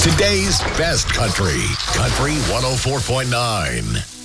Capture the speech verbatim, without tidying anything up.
Today's best country. Country one oh four point nine.